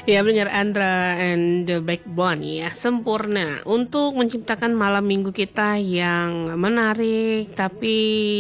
Ya benar, Andra and the Backbone ya, sempurna untuk menciptakan malam minggu kita yang menarik, tapi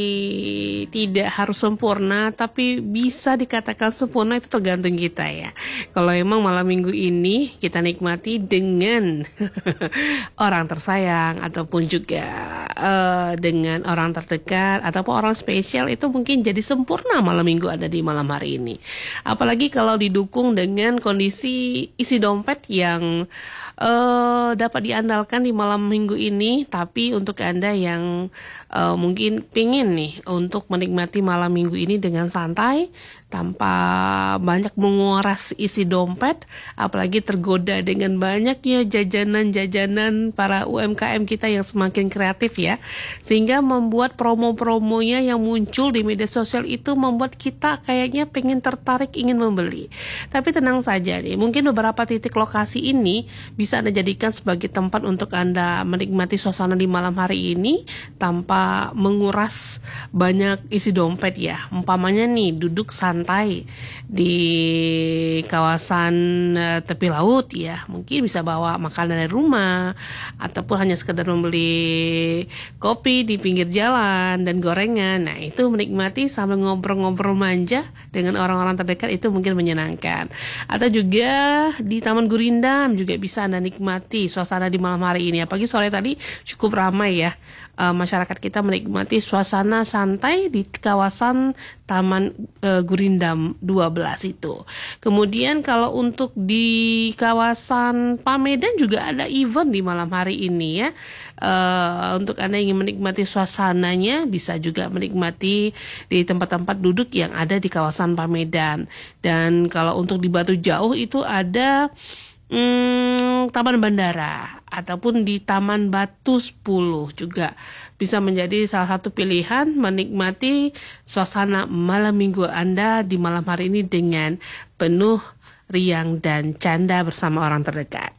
tidak harus sempurna, tapi bisa dikatakan sempurna itu tergantung kita ya. Kalau emang malam minggu ini kita nikmati dengan orang tersayang ataupun juga dengan orang terdekat ataupun orang spesial, itu mungkin jadi sempurna malam minggu ada di malam hari ini. Apalagi kalau didukung dengan kondisi isi dompet yang dapat diandalkan di malam minggu ini. Tapi untuk Anda yang mungkin pingin nih untuk menikmati malam minggu ini dengan santai, tanpa banyak menguras isi dompet, apalagi tergoda dengan banyaknya jajanan-jajanan para UMKM kita yang semakin kreatif ya, sehingga membuat promo-promonya yang muncul di media sosial itu membuat kita kayaknya pengen tertarik ingin membeli. Tapi tenang saja nih, mungkin beberapa titik lokasi ini bisa Anda jadikan sebagai tempat untuk Anda menikmati suasana di malam hari ini tanpa menguras banyak isi dompet ya. Umpamanya nih, duduk santai di kawasan tepi laut ya, mungkin bisa bawa makanan dari rumah ataupun hanya sekedar membeli kopi di pinggir jalan dan gorengan. Nah, itu menikmati sambil ngobrol-ngobrol manja dengan orang-orang terdekat, itu mungkin menyenangkan. Atau juga di Taman Gurindam juga bisa Anda nikmati suasana di malam hari ini. Pagi sore tadi cukup ramai ya, masyarakat kita menikmati suasana santai di kawasan Taman Gurindam 12 itu. Kemudian kalau untuk di kawasan Pamedan juga ada event di malam hari ini ya. Untuk Anda yang ingin menikmati suasananya, bisa juga menikmati di tempat-tempat duduk yang ada di kawasan Pamedan. Dan kalau untuk di Batu Jauh itu ada Taman Bandara ataupun di Taman Batu 10 juga bisa menjadi salah satu pilihan menikmati suasana malam minggu Anda di malam hari ini dengan penuh riang dan canda bersama orang terdekat.